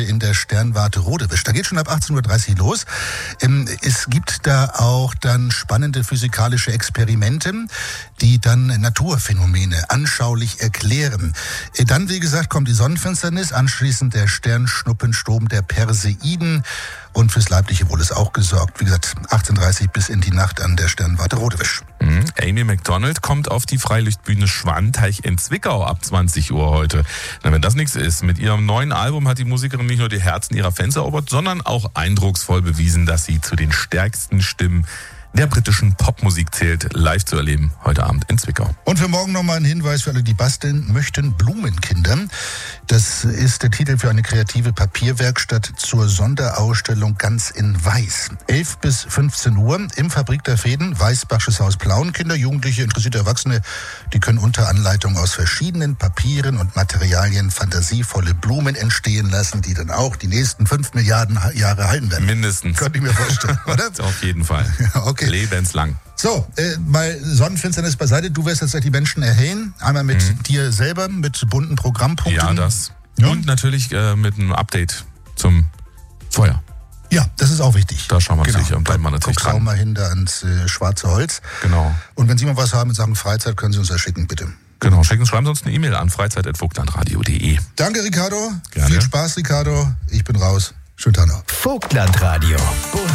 in der Sternwarte Rodewisch. Da geht schon ab 18.30 Uhr los. Es gibt da auch dann spannende physikalische Experimente, die dann Naturphänomene anschaulich erklären. Dann, wie gesagt, kommt die Sonnenfinsternis, anschließend der Sternschnuppensturm der Perseiden. Und fürs leibliche Wohl ist auch gesorgt. Wie gesagt, 18.30 Uhr bis in die Nacht an der Sternwarte Rodewisch. Amy Macdonald kommt auf die Freilichtbühne Schwanteich in Zwickau ab 20 Uhr heute. Na, wenn das nichts ist, mit ihrem neuen Album hat die Musikerin nicht nur die Herzen ihrer Fans erobert, sondern auch eindrucksvoll bewiesen, dass sie zu den stärksten Stimmen der britischen Popmusik zählt, live zu erleben, heute Abend in Zwickau. Und für morgen nochmal ein Hinweis für alle, die basteln möchten. Blumenkinder. Das ist der Titel für eine kreative Papierwerkstatt zur Sonderausstellung Ganz in Weiß. 11 bis 15 Uhr im Fabrik der Fäden, Weißbachsches Haus Plauen. Kinder, Jugendliche, interessierte Erwachsene, die können unter Anleitung aus verschiedenen Papieren und Materialien fantasievolle Blumen entstehen lassen, die dann auch die nächsten 5 Milliarden Jahre halten werden. Mindestens. Könnte ich mir vorstellen, oder? Auf jeden Fall. Okay. Lebenslang. So, mal Sonnenfinsternis beiseite. Du wirst jetzt die Menschen erhellen. Einmal mit dir selber, mit bunten Programmpunkten. Ja, das. Ja. Und natürlich mit einem Update zum Feuer. Ja, das ist auch wichtig. Da schauen wir natürlich und bleiben wir natürlich dran. Guckst auch mal hin da ans schwarze Holz. Genau. Und wenn Sie mal was haben in Sachen Freizeit, können Sie uns das schicken, bitte. Genau, schreiben Sie uns eine E-Mail an freizeit@vogtlandradio.de. Danke, Ricardo. Gerne. Viel Spaß, Ricardo. Ich bin raus. Schönen Tag noch. Vogtlandradio.